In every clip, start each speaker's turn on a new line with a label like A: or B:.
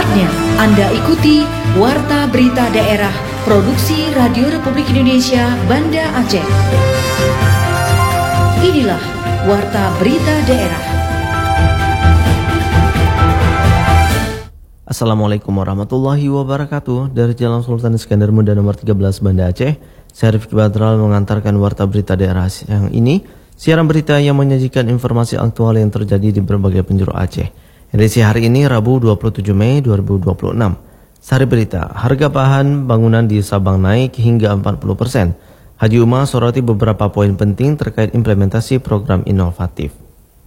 A: Saatnya Anda ikuti Warta Berita Daerah Produksi Radio Republik Indonesia Banda Aceh. Inilah Warta Berita Daerah.
B: Assalamualaikum warahmatullahi wabarakatuh. Dari Jalan Sultan Iskandar Muda nomor 13 Banda Aceh, saya Rifki Badral mengantarkan Warta Berita Daerah yang ini. Siaran berita yang menyajikan informasi aktual yang terjadi di berbagai penjuru Aceh. Edisi hari ini Rabu 27 Mei 2026. Sari berita, harga bahan bangunan di Sabang naik hingga 40%. Haji Umar soroti beberapa poin penting terkait implementasi program inovatif.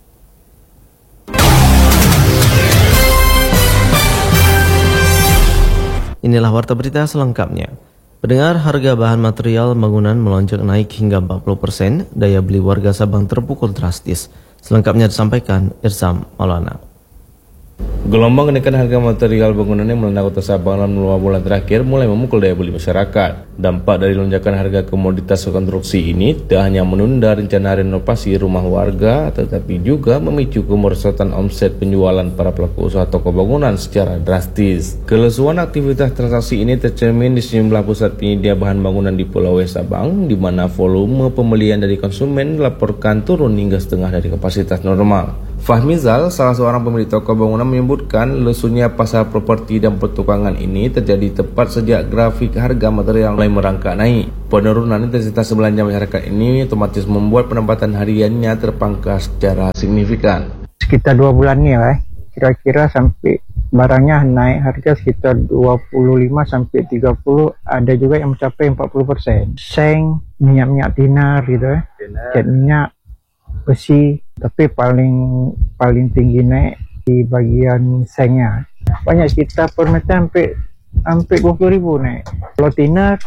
B: Inilah warta berita selengkapnya. Pendengar, harga bahan material bangunan melonjak naik hingga 40%, daya beli warga Sabang terpukul drastis. Selengkapnya disampaikan Irsam Maulana.
C: Gelombang kenaikan harga material bangunan yang melanda kota Sabang dalam 2 bulan terakhir mulai memukul daya beli masyarakat. Dampak dari lonjakan harga komoditas konstruksi ini tak hanya menunda rencana renovasi rumah warga, tetapi juga memicu kemerosotan omset penjualan para pelaku usaha toko bangunan secara drastis. Kelesuan aktivitas transaksi ini tercermin di sejumlah pusat penyedia bahan bangunan di Pulau Sabang, di mana volume pembelian dari konsumen dilaporkan turun hingga setengah dari kapasitas normal. Fahmizal, salah seorang pemilik toko bangunan, menyebutkan lesunya pasar properti dan pertukangan ini terjadi tepat sejak grafik harga material mulai merangkak naik. Penurunan intensitas belanja masyarakat ini otomatis membuat pendapatan hariannya terpangkas secara signifikan.
D: Sekitar 2 bulan ini kira-kira sampai barangnya naik harga sekitar 25 sampai 30, ada juga yang mencapai 40%. Seng, minyak tinar gitu cat minyak, besi, tapi paling tinggi naik di bagian sengnya. Banyak sekitar per meter sampai 20.000 naik. Kalau tinar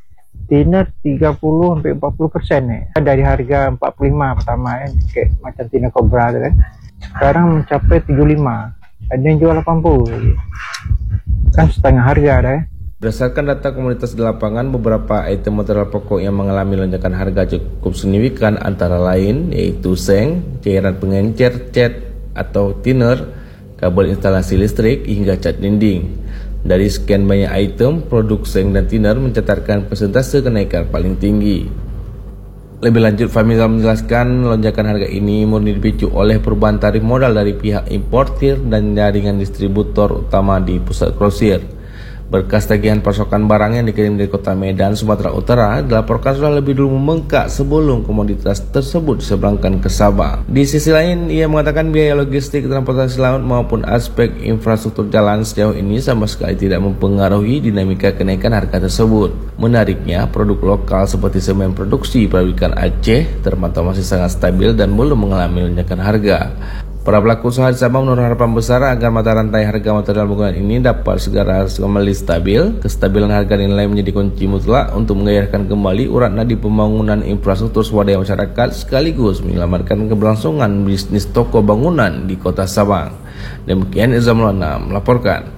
D: 30 sampai 40% naik. Dari harga 45 pertama kayak macam tinar Cobra kan. Sekarang mencapai 75. Ada yang jual 80 lagi. Kan setengah harga dah.
C: Berdasarkan data komunitas di lapangan, beberapa item material pokok yang mengalami lonjakan harga cukup signifikan antara lain yaitu seng, cairan pengencer cat atau thinner, kabel instalasi listrik hingga cat dinding. Dari sekian banyak item, produk seng dan thinner mencatatkan persentase kenaikan paling tinggi. Lebih lanjut, Fahmizal menjelaskan lonjakan harga ini murni dipicu oleh perubahan tarif modal dari pihak importir dan jaringan distributor utama di pusat grosir. Berkas tagihan pasokan barang yang dikirim dari kota Medan, Sumatera Utara dilaporkan sudah lebih dulu membengkak sebelum komoditas tersebut diseberangkan ke Sabang. Di sisi lain, ia mengatakan biaya logistik, transportasi laut maupun aspek infrastruktur jalan sejauh ini sama sekali tidak mempengaruhi dinamika kenaikan harga tersebut. Menariknya, produk lokal seperti semen produksi pabrikan Aceh terpantau masih sangat stabil dan belum mengalami lonjakan harga. Para pelaku usaha di Sabang menaruh harapan besar agar mata rantai harga material bangunan ini dapat segera kembali stabil. Kestabilan harga nilai menjadi kunci mutlak untuk menggairahkan kembali urat nadi pembangunan infrastruktur swadaya masyarakat sekaligus menyelamatkan keberlangsungan bisnis toko bangunan di kota Sabang. Demikian Izzam Maulana melaporkan.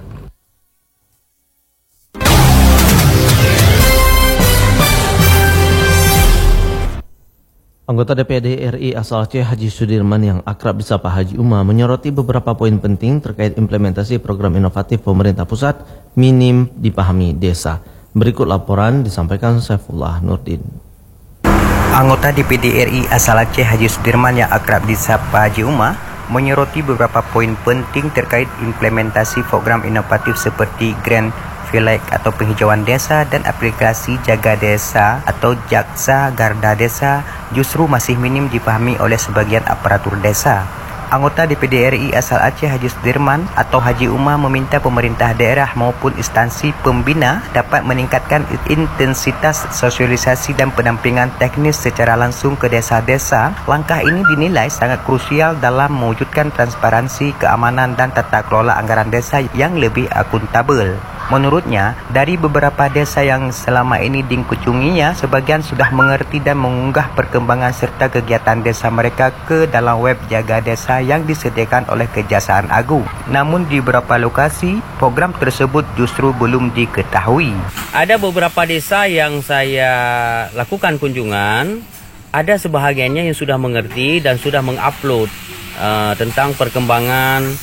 B: Anggota DPD RI asal Aceh Haji Sudirman yang akrab disapa Haji Umar menyoroti beberapa poin penting terkait implementasi program inovatif pemerintah pusat minim dipahami desa. Berikut laporan disampaikan Saifullah Nurdin.
E: Anggota DPD RI asal Aceh Haji Sudirman yang akrab disapa Haji Umar menyoroti beberapa poin penting terkait implementasi program inovatif seperti Grand Village atau penghijauan desa dan aplikasi Jaga Desa atau Jaksa Garda Desa justru masih minim dipahami oleh sebagian aparatur desa. Anggota DPD RI asal Aceh Haji Sudirman atau Haji Umar meminta pemerintah daerah maupun instansi pembina dapat meningkatkan intensitas sosialisasi dan pendampingan teknis secara langsung ke desa-desa. Langkah ini dinilai sangat krusial dalam mewujudkan transparansi, keamanan dan tata kelola anggaran desa yang lebih akuntabel. Menurutnya, dari beberapa desa yang selama ini dikunjunginya, sebagian sudah mengerti dan mengunggah perkembangan serta kegiatan desa mereka ke dalam web Jaga Desa yang disediakan oleh Kejaksaan Agung. Namun di beberapa lokasi, program tersebut justru belum diketahui.
F: Ada beberapa desa yang saya lakukan kunjungan, ada sebahagiannya yang sudah mengerti dan sudah mengupload tentang perkembangan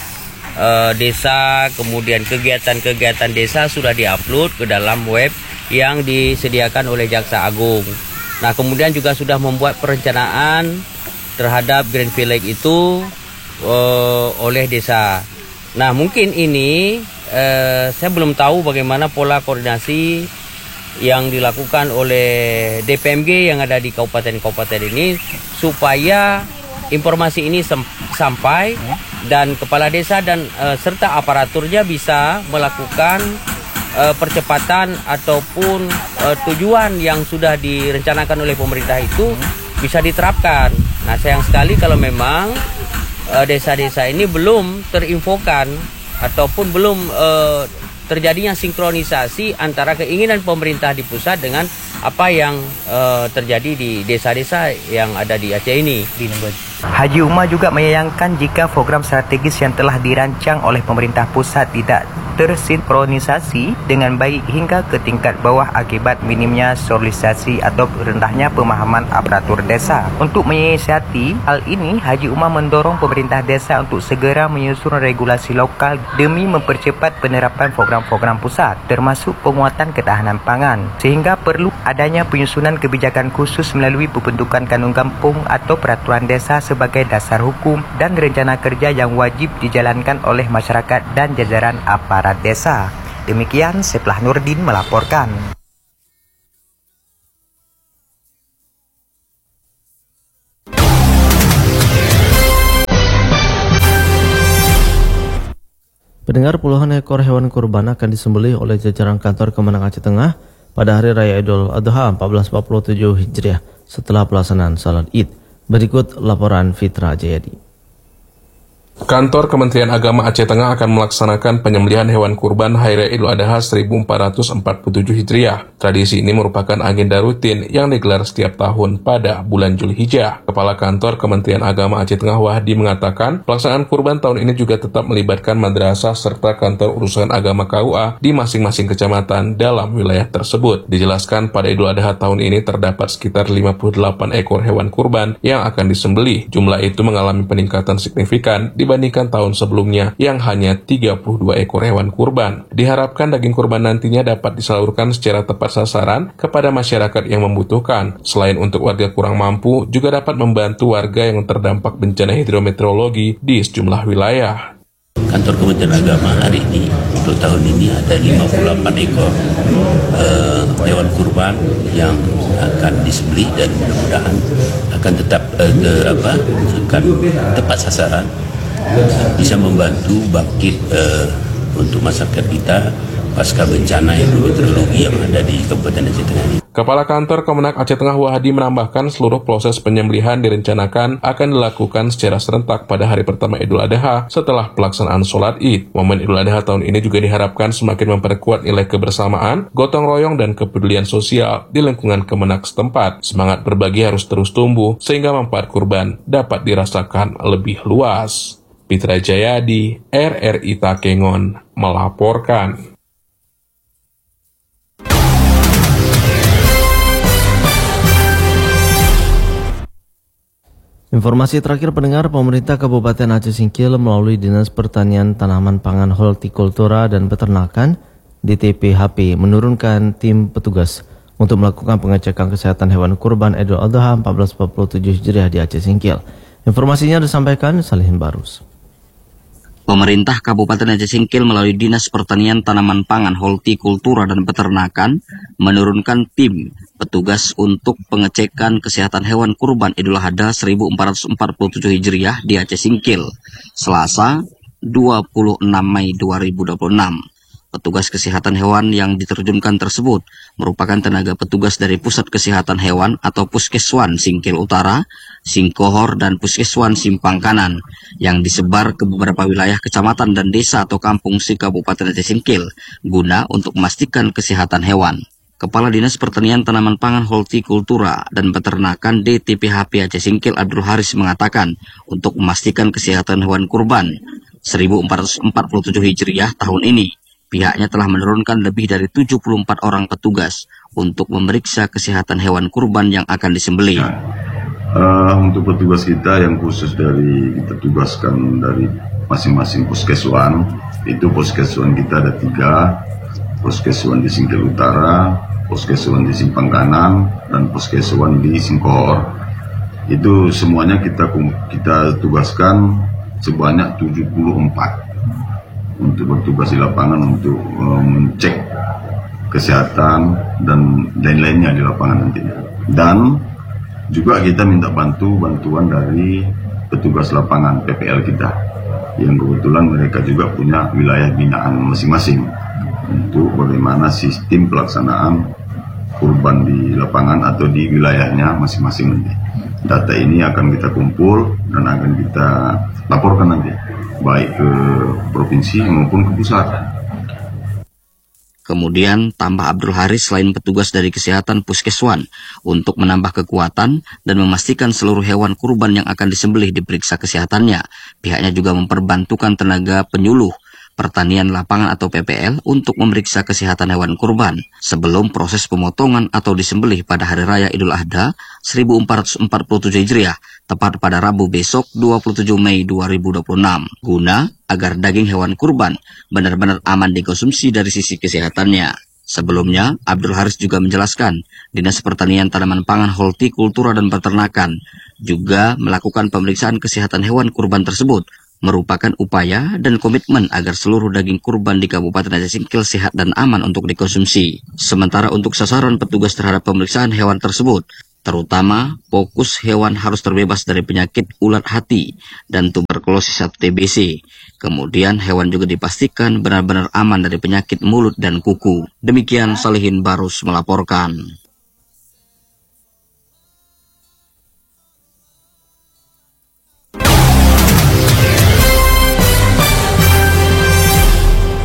F: desa, kemudian kegiatan-kegiatan desa sudah diupload ke dalam web yang disediakan oleh Jaksa Agung. Nah, kemudian juga sudah membuat perencanaan terhadap Grand Village itu oleh desa. Nah, mungkin ini saya belum tahu bagaimana pola koordinasi yang dilakukan oleh DPMG yang ada di kabupaten-kabupaten ini supaya informasi ini sampai dan kepala desa dan serta aparaturnya bisa melakukan percepatan ataupun tujuan yang sudah direncanakan oleh pemerintah itu bisa diterapkan. Nah, sayang sekali kalau memang desa-desa ini belum terinfokan ataupun belum terjadinya sinkronisasi antara keinginan pemerintah di pusat dengan apa yang terjadi di desa-desa yang ada di Aceh ini.
E: Haji Umar juga menyayangkan jika program strategis yang telah dirancang oleh pemerintah pusat tidak tersinkronisasi dengan baik hingga ke tingkat bawah akibat minimnya sosialisasi atau rendahnya pemahaman aparatur desa. Untuk menyiasati hal ini, Haji Umar mendorong pemerintah desa untuk segera menyusun regulasi lokal demi mempercepat penerapan program-program pusat, termasuk penguatan ketahanan pangan, sehingga perlu adanya penyusunan kebijakan khusus melalui pembentukan kanun kampung atau peraturan desa sebagai dasar hukum dan rencana kerja yang wajib dijalankan oleh masyarakat dan jajaran aparat desa. Demikian, Seplah Nurdin melaporkan.
B: Pendengar, puluhan ekor hewan kurban akan disembelih oleh jajaran kantor Kemenang Aceh Tengah pada Hari Raya Idul Adha 1447 Hijriah setelah pelaksanaan salat Id. Berikut laporan Fitra Jayadi.
G: Kantor Kementerian Agama Aceh Tengah akan melaksanakan penyembelihan hewan kurban Hari Raya Idul Adha 1447 Hijriah. Tradisi ini merupakan agenda rutin yang digelar setiap tahun pada bulan Zulhijjah. Kepala Kantor Kementerian Agama Aceh Tengah Wahdi mengatakan, pelaksanaan kurban tahun ini juga tetap melibatkan madrasah serta kantor urusan agama KUA di masing-masing kecamatan dalam wilayah tersebut. Dijelaskan pada Idul Adha tahun ini terdapat sekitar 58 ekor hewan kurban yang akan disembelih. Jumlah itu mengalami peningkatan signifikan dibandingkan tahun sebelumnya yang hanya 32 ekor hewan kurban. Diharapkan daging kurban nantinya dapat disalurkan secara tepat sasaran kepada masyarakat yang membutuhkan. Selain untuk warga kurang mampu, juga dapat membantu warga yang terdampak bencana hidrometeorologi di sejumlah wilayah.
H: Kantor Kementerian Agama hari ini untuk tahun ini ada 58 ekor hewan kurban yang akan disembelih dan mudah-mudahan akan tetap akan tepat sasaran, bisa membantu bangkit untuk masyarakat kita pasca bencana hidrometeorologi yang ada di Kabupaten Aceh Tengah ini.
G: Kepala Kantor Kemenak Aceh Tengah Wahdi menambahkan seluruh proses penyembelihan direncanakan akan dilakukan secara serentak pada hari pertama Idul Adha setelah pelaksanaan sholat Id. Momen Idul Adha tahun ini juga diharapkan semakin memperkuat nilai kebersamaan, gotong royong, dan kepedulian sosial di lingkungan Kemenak setempat. Semangat berbagi harus terus tumbuh sehingga manfaat kurban dapat dirasakan lebih luas. Fitra Jayadi, RRI Takengon, melaporkan.
B: Informasi terakhir, pendengar, pemerintah Kabupaten Aceh Singkil melalui Dinas Pertanian, Tanaman Pangan, Hortikultura dan Peternakan (DTPHP) menurunkan tim petugas untuk melakukan pengecekan kesehatan hewan kurban Idul Adha 1447 Hijriah di Aceh Singkil. Informasinya disampaikan Salihin Barus.
I: Pemerintah Kabupaten Aceh Singkil melalui Dinas Pertanian, Tanaman Pangan, Hortikultura dan Peternakan menurunkan tim petugas untuk pengecekan kesehatan hewan kurban Idul Adha 1447 Hijriah di Aceh Singkil, Selasa 26 Mei 2026. Petugas kesehatan hewan yang diterjunkan tersebut merupakan tenaga petugas dari Pusat Kesehatan Hewan atau Puskeswan Singkil Utara, Singkohor, dan Puskeswan Simpang Kanan yang disebar ke beberapa wilayah kecamatan dan desa atau kampung Kabupaten Aceh Singkil guna untuk memastikan kesehatan hewan. Kepala Dinas Pertanian, Tanaman Pangan, Hortikultura dan Peternakan DTPHP Aceh Singkil Abdul Haris mengatakan untuk memastikan kesehatan hewan kurban 1447 Hijriah tahun ini, pihaknya telah menurunkan lebih dari 74 orang petugas untuk memeriksa kesehatan hewan kurban yang akan disembelih.
J: Untuk petugas kita yang khusus kita tugaskan dari masing-masing Puskeswan, itu Puskeswan kita ada 3, Puskeswan di Singkil Utara, Puskeswan di Simpang Kanan, dan Puskeswan di Singkor. Itu semuanya kita tugaskan sebanyak 74 untuk bertugas di lapangan untuk mengecek kesehatan dan lain-lainnya di lapangan nantinya. Dan juga kita minta bantuan dari petugas lapangan PPL kita, yang kebetulan mereka juga punya wilayah binaan masing-masing untuk bagaimana sistem pelaksanaan kurban di lapangan atau di wilayahnya masing-masing nanti. Data ini akan kita kumpul dan akan kita laporkan nanti, baik ke provinsi maupun ke pusat.
I: Kemudian tambah Abdul Haris selain petugas dari kesehatan Puskeswan untuk menambah kekuatan dan memastikan seluruh hewan kurban yang akan disembelih diperiksa kesehatannya. Pihaknya juga memperbantukan tenaga penyuluh pertanian lapangan atau PPL untuk memeriksa kesehatan hewan kurban sebelum proses pemotongan atau disembelih pada Hari Raya Idul Adha 1447 Hijriah tepat pada Rabu besok 27 Mei 2026 guna agar daging hewan kurban benar-benar aman dikonsumsi dari sisi kesehatannya. Sebelumnya, Abdul Haris juga menjelaskan Dinas Pertanian Tanaman Pangan Hortikultura dan Peternakan juga melakukan pemeriksaan kesehatan hewan kurban tersebut merupakan upaya dan komitmen agar seluruh daging kurban di Kabupaten Aceh Singkil sehat dan aman untuk dikonsumsi. Sementara untuk sasaran petugas terhadap pemeriksaan hewan tersebut, terutama fokus hewan harus terbebas dari penyakit ulat hati dan tuberkulosis atau TBC. Kemudian hewan juga dipastikan benar-benar aman dari penyakit mulut dan kuku. Demikian Salihin Barus melaporkan.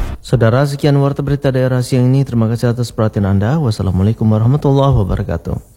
B: Saudara, sekian warta berita daerah siang ini. Terima kasih atas perhatian Anda. Wassalamualaikum warahmatullahi wabarakatuh.